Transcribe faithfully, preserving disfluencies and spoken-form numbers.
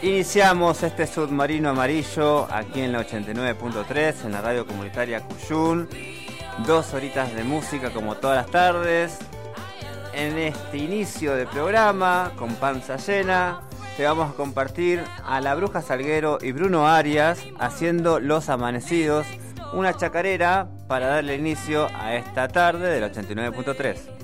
Iniciamos este submarino amarillo aquí en la ochenta y nueve punto tres, en la radio comunitaria Cuyún. Dos horitas de música como todas las tardes. En este inicio de programa, con panza llena, te vamos a compartir a La Bruja Salguero y Bruno Arias haciendo Los Amanecidos, una chacarera para darle inicio a esta tarde del ochenta y nueve punto tres.